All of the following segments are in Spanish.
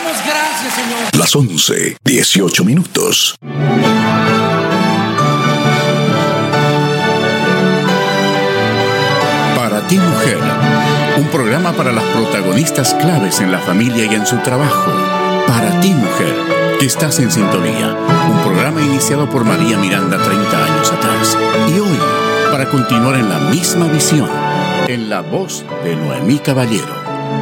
damos gracias, Señor. Las 11:18. Para ti, mujer, un programa para las protagonistas claves en la familia y en su trabajo. Para ti, mujer, que estás en sintonía. Un programa iniciado por María Miranda 30 años atrás. Y hoy, para continuar en la misma visión, en la voz de Noemí Caballero.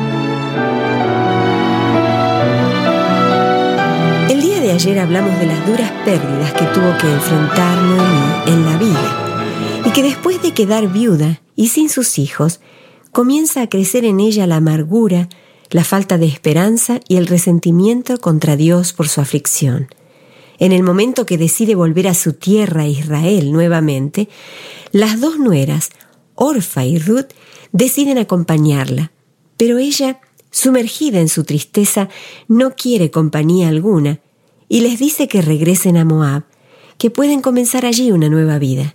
El día de ayer hablamos de las duras pérdidas que tuvo que enfrentar Noemí en la vida y que después de quedar viuda y sin sus hijos, comienza a crecer en ella la amargura, la falta de esperanza y el resentimiento contra Dios por su aflicción. En el momento que decide volver a su tierra, Israel, nuevamente, las dos nueras, Orfa y Ruth, deciden acompañarla, pero ella, sumergida en su tristeza, no quiere compañía alguna y les dice que regresen a Moab, que pueden comenzar allí una nueva vida.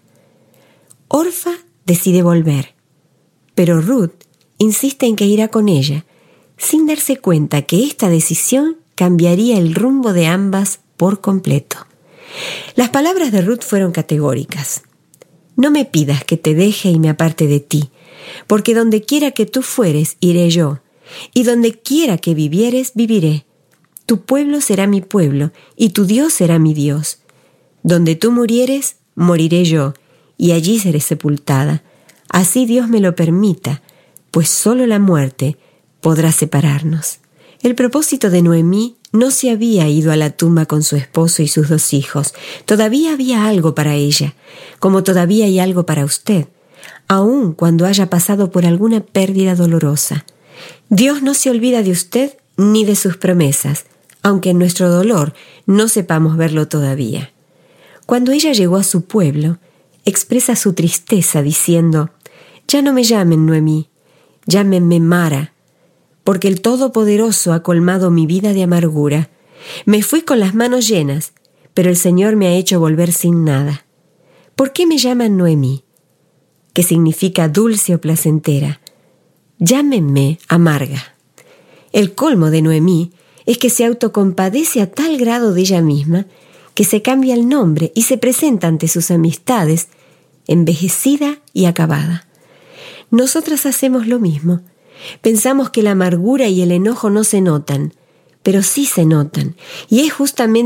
Orfa decide volver, pero Ruth insiste en que irá con ella, sin darse cuenta que esta decisión cambiaría el rumbo de ambas por completo. Las palabras de Ruth fueron categóricas. No me pidas que te deje y me aparte de ti, porque donde quiera que tú fueres, iré yo, y donde quiera que vivieres, viviré. Tu pueblo será mi pueblo, y tu Dios será mi Dios. Donde tú murieres, moriré yo, y allí seré sepultada. Así Dios me lo permita, pues solo la muerte podrá separarnos. El propósito de Noemí no se había ido a la tumba con su esposo y sus dos hijos. Todavía había algo para ella, como todavía hay algo para usted, aun cuando haya pasado por alguna pérdida dolorosa. Dios no se olvida de usted ni de sus promesas, aunque en nuestro dolor no sepamos verlo todavía. Cuando ella llegó a su pueblo, expresa su tristeza diciendo: «Ya no me llamen Noemí, llámenme Mara, porque el Todopoderoso ha colmado mi vida de amargura. Me fui con las manos llenas, pero el Señor me ha hecho volver sin nada. ¿Por qué me llaman Noemí?», que significa dulce o placentera. Llámenme amarga. El colmo de Noemí es que se autocompadece a tal grado de ella misma que se cambia el nombre y se presenta ante sus amistades envejecida y acabada. Nosotras hacemos lo mismo. Pensamos que la amargura y el enojo no se notan, pero sí se notan, y es justamente